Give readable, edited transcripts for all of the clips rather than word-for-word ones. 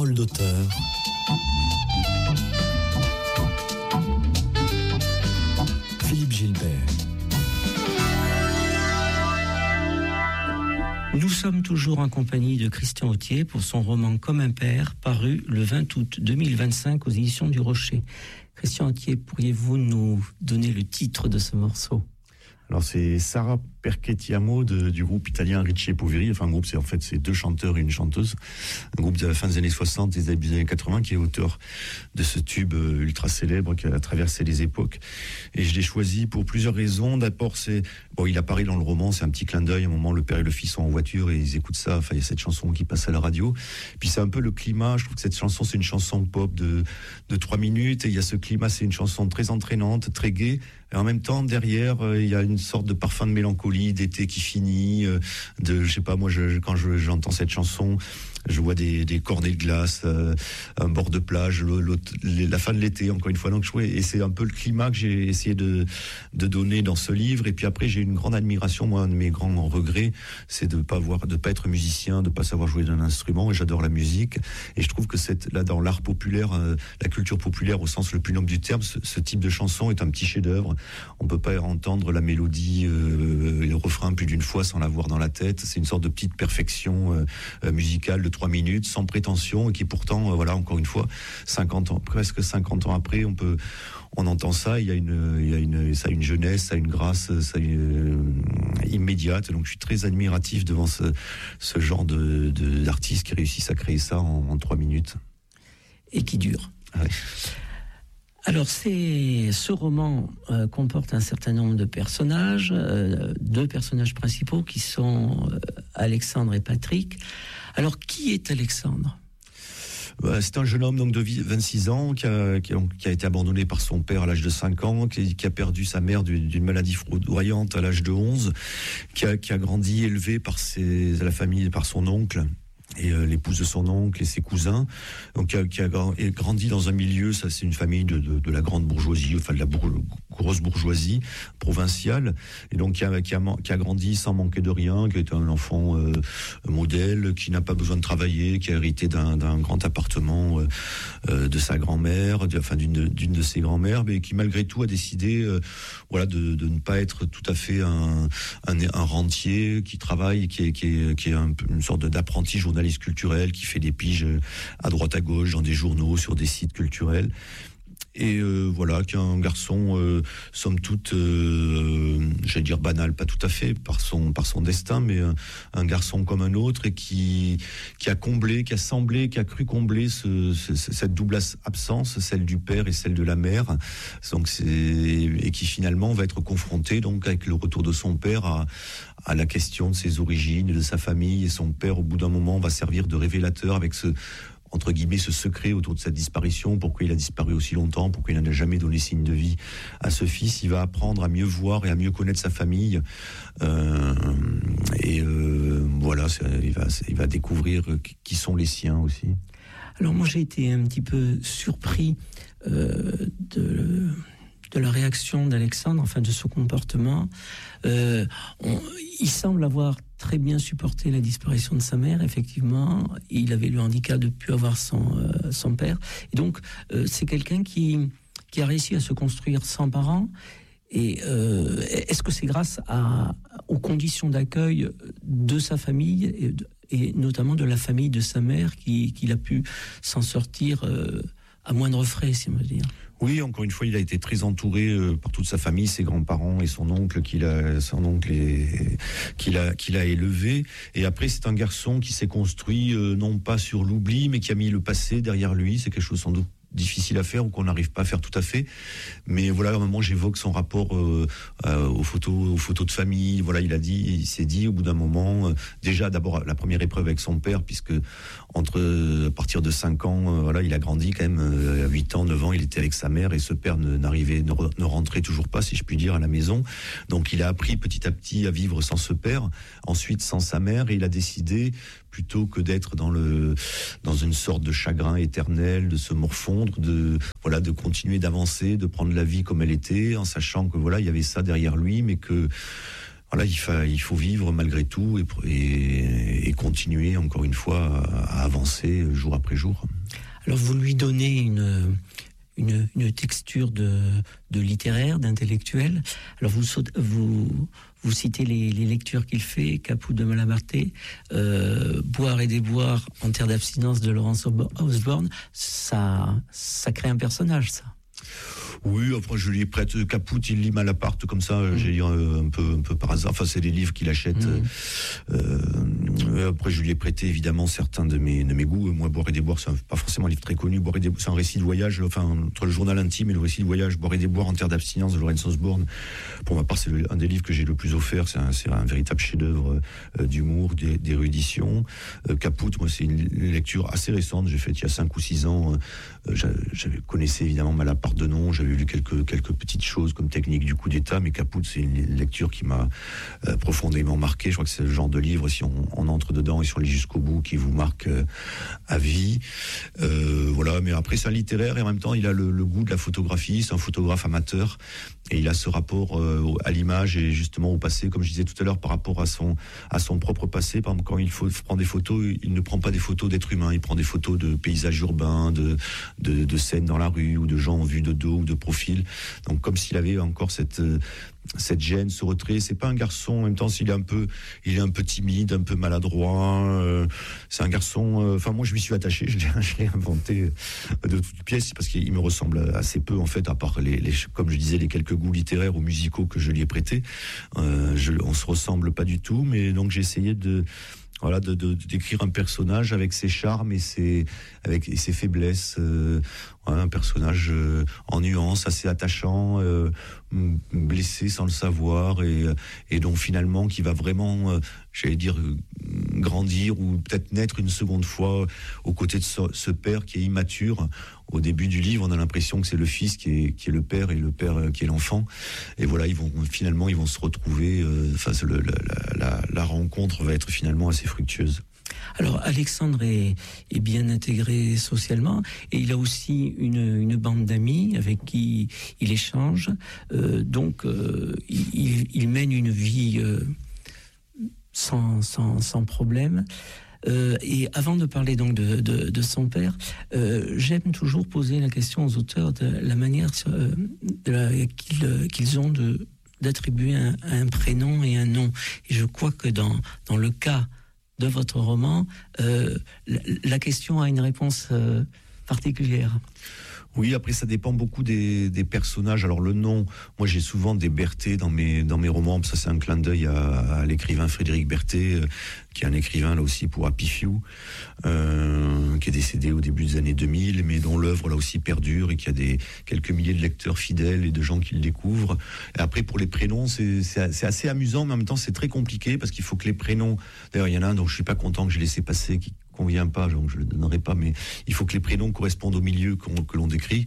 Parole d'auteur. Philippe Gilbert. Nous sommes toujours en compagnie de Christian Authier pour son roman Comme un père, paru le 20 août 2025 aux éditions du Rocher. Christian Authier, pourriez-vous nous donner le titre de ce morceau ? Alors c'est Sarah Perchettiamo du groupe italien Ricci e Poveri. Enfin, un groupe, c'est deux chanteurs et une chanteuse. Un groupe de la fin des années 60 et des années 80 qui est auteur de ce tube ultra célèbre qui a traversé les époques. Et je l'ai choisi pour plusieurs raisons. D'abord, il apparaît dans le roman, c'est un petit clin d'œil. À un moment, le père et le fils sont en voiture et ils écoutent ça. Enfin, il y a cette chanson qui passe à la radio. Puis c'est un peu le climat. Je trouve que cette chanson, c'est une chanson pop de 3 minutes. Et il y a ce climat, c'est une chanson très entraînante, très gaie. Et en même temps, derrière, il y a une sorte de parfum de mélancolie, d'été qui finit, quand j'entends cette chanson, je vois des cornets de glace, un bord de plage, la fin de l'été, encore une fois. Donc, et c'est un peu le climat que j'ai essayé de donner dans ce livre. Et puis après, j'ai une grande admiration. Moi, un de mes grands regrets, c'est de pas être musicien, de pas savoir jouer d'un instrument. Et j'adore la musique. Et je trouve que là, dans l'art populaire, la culture populaire au sens le plus noble du terme, ce type de chanson est un petit chef-d'œuvre. On peut pas entendre la mélodie et le refrain plus d'une fois sans l'avoir dans la tête. C'est une sorte de petite perfection musicale de 3 minutes, sans prétention, et qui pourtant, encore une fois, presque 50 ans après, on entend ça. Ça a une jeunesse, ça a une grâce, immédiate. Donc, je suis très admiratif devant ce genre d'artistes qui réussissent à créer ça en 3 minutes. Et qui dure. Ouais. Alors, ce roman comporte un certain nombre de personnages, 2 personnages principaux qui sont Alexandre et Patrick. Alors, qui est Alexandre ? C'est un jeune homme donc de 26 ans qui a été abandonné par son père à l'âge de 5 ans, qui a perdu sa mère d'une maladie foudroyante à l'âge de 11, qui a grandi élevé par la famille, par son oncle et l'épouse de son oncle et ses cousins, donc qui a grandi dans un milieu, ça c'est une famille de la grande bourgeoisie, enfin de la grosse bourgeoisie provinciale, et donc qui a grandi sans manquer de rien, qui est un enfant modèle, qui n'a pas besoin de travailler, qui a hérité d'un grand appartement de sa grand-mère, d'une de ses grand-mères, mais qui malgré tout a décidé de ne pas être tout à fait un rentier qui travaille, qui est une sorte d'apprenti journaliste culturel, qui fait des piges à droite à gauche dans des journaux, sur des sites culturels. Et qui est un garçon, somme toute, j'allais dire banal, pas tout à fait, par son destin, mais un garçon comme un autre, et qui a cru combler cette double absence, celle du père et celle de la mère. Donc et qui finalement va être confronté, donc, avec le retour de son père à la question de ses origines, de sa famille. Et son père, au bout d'un moment, va servir de révélateur avec entre guillemets, ce secret autour de sa disparition, pourquoi il a disparu aussi longtemps, pourquoi il n'a jamais donné signe de vie à ce fils. Il va apprendre à mieux voir et à mieux connaître sa famille. Il va découvrir qui sont les siens aussi. Alors moi, j'ai été un petit peu surpris de la réaction d'Alexandre, enfin de son comportement. Il semble avoir très bien supporté la disparition de sa mère, effectivement. Il avait le handicap de ne plus avoir son père. Et donc, c'est quelqu'un qui a réussi à se construire sans parents. Et est-ce que c'est grâce aux conditions d'accueil de sa famille et notamment de la famille de sa mère qu'il a pu s'en sortir à moindre frais, si on veut dire? Oui, encore une fois, il a été très entouré par toute sa famille, ses grands-parents et son oncle qu'il a élevé. Et après, c'est un garçon qui s'est construit non pas sur l'oubli, mais qui a mis le passé derrière lui. C'est quelque chose sans doute difficile à faire ou qu'on n'arrive pas à faire tout à fait. Mais à un moment, j'évoque son rapport aux photos de famille. Il s'est dit au bout d'un moment, déjà d'abord la première épreuve avec son père, puisque à partir de 5 ans, il a grandi quand même, à 8 ans, 9 ans, il était avec sa mère et ce père ne rentrait toujours pas, si je puis dire, à la maison. Donc il a appris petit à petit à vivre sans ce père, ensuite sans sa mère, et il a décidé, plutôt que d'être dans une sorte de chagrin éternel, de se morfondre, de continuer d'avancer, de prendre la vie comme elle était, en sachant que il y avait ça derrière lui, mais que voilà, il faut vivre malgré tout et continuer encore une fois à avancer jour après jour. Alors vous lui donnez une texture de littéraire, d'intellectuel. Alors vous citez les lectures qu'il fait, Caput de Malabarté, Boire et déboire en terre d'abstinence de Laurence Osborne. Ça crée un personnage, ça. Oui, après je lui prête Caput, il lit Malaparte comme ça, j'ai lu un peu par hasard. Enfin, c'est des livres qu'il achète. Après, je lui ai prêté évidemment certains de mes goûts. Moi, Boire et déboire, c'est pas forcément un livre très connu. Boire et déboire, c'est un récit de voyage, enfin entre le journal intime et le récit de voyage. Boire et déboire en terre d'abstinence de Laurence Osborne. Pour ma part, c'est un des livres que j'ai le plus offert. C'est un véritable chef-d'œuvre d'humour, d'érudition. Caput, moi, c'est une lecture assez récente. J'ai fait il y a 5 ou 6 ans. J'avais connaissé évidemment Malaparte de nom. J'avais lu quelques petites choses comme Technique du coup d'État, mais Caput, c'est une lecture qui m'a profondément marqué. Je crois que c'est le genre de livre, si on entre dedans et si on lit jusqu'au bout, qui vous marque à vie. Voilà, mais après c'est un littéraire et en même temps il a le goût de la photographie. C'est un photographe amateur et il a ce rapport à l'image et justement au passé, comme je disais tout à l'heure, par rapport à son propre passé. Par exemple, quand il faut prendre des photos, il ne prend pas des photos d'êtres humains, il prend des photos de paysages urbains, de scènes dans la rue ou de gens vus de dos ou de profil. Donc comme s'il avait encore cette gêne, ce retrait. C'est pas un garçon, en même temps, il est un peu timide, un peu maladroit. C'est un garçon. Enfin, moi, je m'y suis attaché. Je l'ai inventé de toutes pièces parce qu'il me ressemble assez peu, en fait, à part comme je disais, les quelques goûts littéraires ou musicaux que je lui ai prêtés. On se ressemble pas du tout, mais donc j'ai essayé d'écrire un personnage avec ses charmes et ses faiblesses. Un personnage en nuances, assez attachant, blessé sans le savoir et donc finalement qui va vraiment, j'allais dire, grandir ou peut-être naître une seconde fois aux côtés de ce père qui est immature. Au début du livre, on a l'impression que c'est le fils qui est le père et le père qui est l'enfant. Et voilà, ils vont se retrouver. La rencontre va être finalement assez fructueuse. Alors Alexandre est bien intégré socialement et il a aussi une bande d'amis avec qui il échange. Donc il mène une vie sans problème. Et avant de parler donc de son père, j'aime toujours poser la question aux auteurs de la manière qu'ils ont d'attribuer un prénom et un nom. Et je crois que dans le cas de votre roman, la question a une réponse particulière. Oui, après ça dépend beaucoup des personnages. Alors le nom, moi j'ai souvent des Berthet dans mes romans. Ça c'est un clin d'œil à l'écrivain Frédéric Berthet, qui est un écrivain là aussi pour Happy Few, qui est décédé au début des années 2000, mais dont l'œuvre là aussi perdure et qui a quelques milliers de lecteurs fidèles et de gens qui le découvrent. Et après pour les prénoms, c'est assez amusant, mais en même temps c'est très compliqué parce qu'il faut que les prénoms. D'ailleurs il y en a un dont je suis pas content que j'ai laissé passer, qui convient pas, donc je le donnerai pas, mais il faut que les prénoms correspondent au milieu que l'on décrit.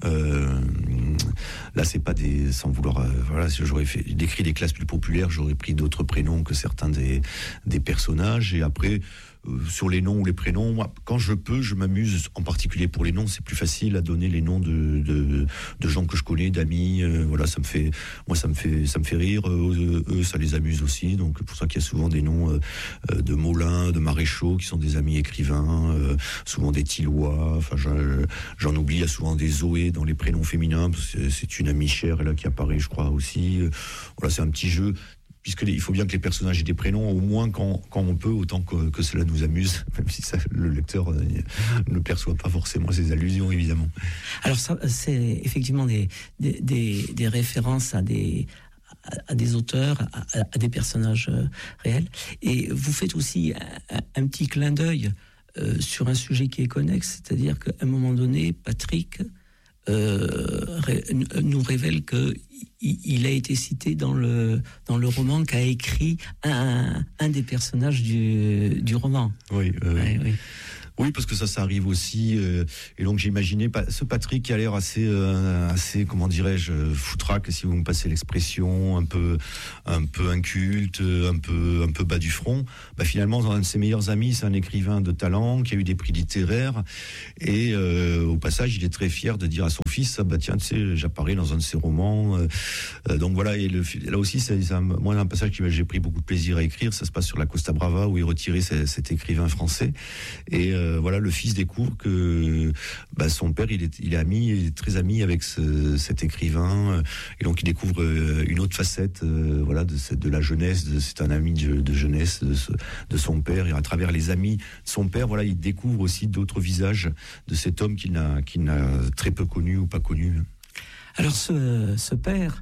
Là, c'est pas sans vouloir. Voilà, si j'aurais décrit des classes plus populaires, j'aurais pris d'autres prénoms que certains des personnages. Et après, sur les noms ou les prénoms, moi, quand je peux, je m'amuse. En particulier pour les noms, c'est plus facile à donner les noms de gens que je connais, d'amis. Voilà, ça me fait rire. Eux, ça les amuse aussi. Donc, c'est pour ça qu'il y a souvent des noms de Molin, de Maréchaux, qui sont des amis écrivains, souvent des Tillois. Enfin, j'en oublie. Il y a souvent des Zoé dans les prénoms féminins. C'est une amie chère, là, qui apparaît, je crois aussi. Voilà, c'est un petit jeu. Puisqu'il faut bien que les personnages aient des prénoms, au moins quand on peut, autant que cela nous amuse, même si le lecteur ne perçoit pas forcément ces allusions, évidemment. Alors ça, c'est effectivement des références à des auteurs, à des personnages réels. Et vous faites aussi un petit clin d'œil sur un sujet qui est connexe, c'est-à-dire qu'à un moment donné, Patrick nous révèle qu'il a été cité dans le roman qu'a écrit un des personnages du roman. Oui. Oui, parce que ça arrive aussi. Et donc j'imaginais ce Patrick qui a l'air assez, comment dirais-je, foutraque, si vous me passez l'expression, un peu inculte, un peu bas du front. Finalement, un de ses meilleurs amis, c'est un écrivain de talent qui a eu des prix littéraires. Et au passage, il est très fier de dire à son fils, tiens, tu sais, j'apparais dans un de ses romans. Donc voilà. Et là aussi, c'est un passage que j'ai pris beaucoup de plaisir à écrire. Ça se passe sur la Costa Brava où il retirait cet écrivain français. Et voilà, le fils découvre que son père, il est très ami avec cet écrivain, et donc il découvre une autre facette, de la jeunesse. C'est un ami de jeunesse de son père, et à travers les amis de son père, voilà, il découvre aussi d'autres visages de cet homme qu'il n'a très peu connu ou pas connu. Alors ce père,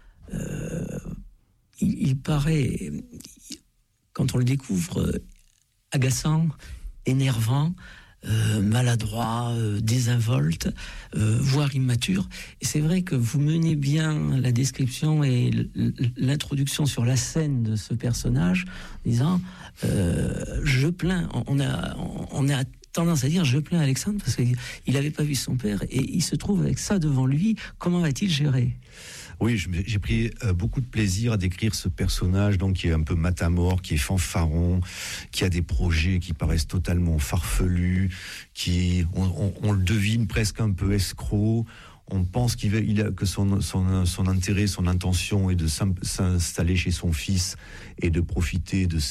il paraît, quand on le découvre, agaçant, énervant, maladroit, désinvolte, voire immature. Et c'est vrai que vous menez bien la description et l'introduction sur la scène de ce personnage, en disant je plains. On a tendance à dire je plains Alexandre parce qu'il n'avait pas vu son père et il se trouve avec ça devant lui. Comment va-t-il gérer ? Oui, j'ai pris beaucoup de plaisir à décrire ce personnage, donc qui est un peu matamore, qui est fanfaron, qui a des projets qui paraissent totalement farfelus, on le devine presque un peu escroc. On pense que son intérêt, son intention est de s'installer chez son fils et de profiter de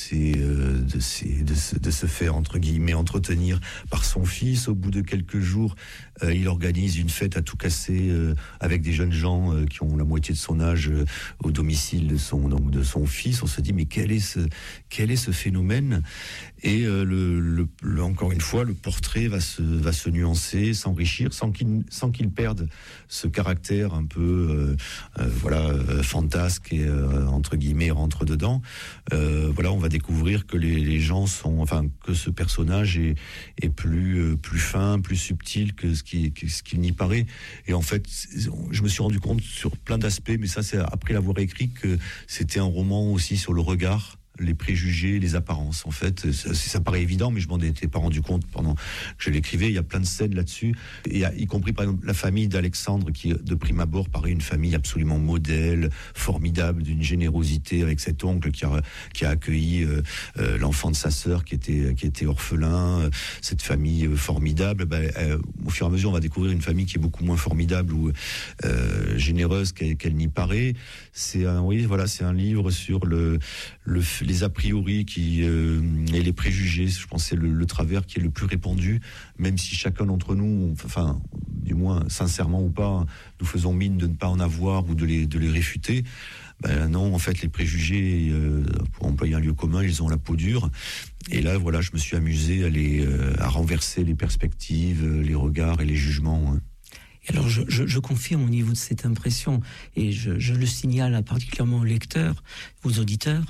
se faire, entre guillemets, entretenir par son fils. Au bout de quelques jours, il organise une fête à tout casser avec des jeunes gens qui ont la moitié de son âge au domicile de son fils. On se dit, mais quel est ce phénomène ? Et encore une fois, le portrait va se nuancer, s'enrichir, sans qu'il perde ce caractère un peu fantasque et entre guillemets rentre dedans. On va découvrir que les gens que ce personnage est plus fin, plus subtil que ce qu'il n'y paraît. Et en fait, je me suis rendu compte sur plein d'aspects, mais ça c'est après l'avoir écrit, que c'était un roman aussi sur le regard, les préjugés, les apparences. En fait, ça paraît évident, mais je m'en étais pas rendu compte pendant que je l'écrivais. Il y a plein de scènes là-dessus, et y compris par exemple la famille d'Alexandre, qui de prime abord paraît une famille absolument modèle, formidable, d'une générosité, avec cet oncle qui a accueilli l'enfant de sa sœur qui était orphelin. Cette famille formidable. Au fur et à mesure, on va découvrir une famille qui est beaucoup moins formidable ou généreuse qu'elle n'y paraît. C'est un livre sur les a priori et les préjugés. Je pense que c'est le travers qui est le plus répandu, même si chacun d'entre nous, du moins sincèrement ou pas, nous faisons mine de ne pas en avoir ou de les réfuter. Non, en fait, les préjugés, pour employer un lieu commun, ils ont la peau dure. Et là, voilà, je me suis amusé à renverser les perspectives, les regards et les jugements. Et alors, je confirme au niveau de cette impression, et je le signale particulièrement aux lecteurs, aux auditeurs,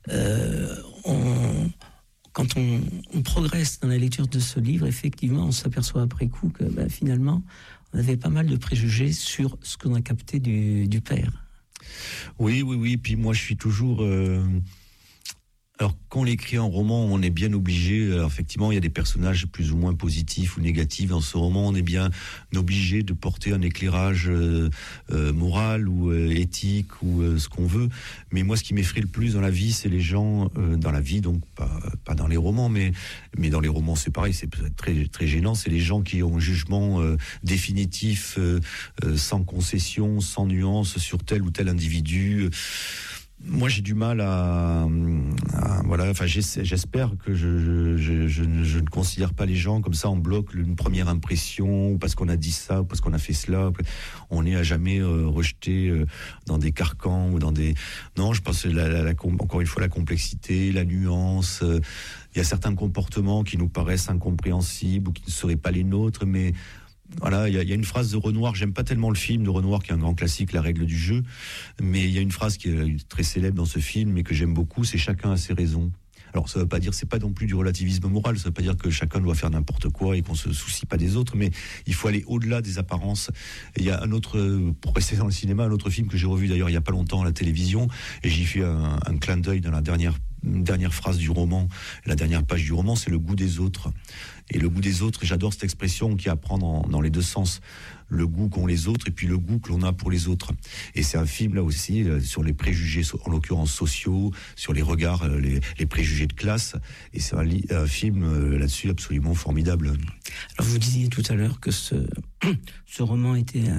quand on progresse dans la lecture de ce livre, effectivement, on s'aperçoit après coup que finalement, on avait pas mal de préjugés sur ce qu'on a capté du père. Oui. Puis moi, je suis toujours... Alors, quand on écrit un roman, on est bien obligé. Alors, effectivement, il y a des personnages plus ou moins positifs ou négatifs. Dans ce roman, on est bien obligé de porter un éclairage moral ou éthique ou ce qu'on veut. Mais moi, ce qui m'effraie le plus dans la vie, c'est les gens dans la vie, donc pas dans les romans, mais dans les romans, c'est pareil, c'est très très gênant. C'est les gens qui ont un jugement définitif, sans concession, sans nuance sur tel ou tel individu. Moi, j'ai du mal j'espère que je ne considère pas les gens comme ça en bloc, une première impression, ou parce qu'on a dit ça, ou parce qu'on a fait cela. On est à jamais rejeté dans des carcans ou dans des... Non, je pense que encore une fois, la complexité, la nuance. Il y a certains comportements qui nous paraissent incompréhensibles ou qui ne seraient pas les nôtres, mais... Voilà, il y a une phrase de Renoir, j'aime pas tellement le film de Renoir qui est un grand classique, La règle du jeu, mais il y a une phrase qui est très célèbre dans ce film et que j'aime beaucoup, c'est chacun a ses raisons. Alors ça veut pas dire, c'est pas non plus du relativisme moral, ça veut pas dire que chacun doit faire n'importe quoi et qu'on se soucie pas des autres, mais il faut aller au-delà des apparences. Et il y a un autre, pour rester dans le cinéma, un autre film que j'ai revu d'ailleurs il y a pas longtemps à la télévision, et j'y fais un clin d'œil dans la dernière dernière phrase du roman, la dernière page du roman, c'est le goût des autres. Et le goût des autres, j'adore cette expression qui est à prendre dans les deux sens. Le goût qu'ont les autres et puis le goût que l'on a pour les autres. Et c'est un film là aussi sur les préjugés, en l'occurrence sociaux, sur les regards, les préjugés de classe. Et c'est un film là-dessus absolument formidable. Alors vous disiez tout à l'heure que ce roman était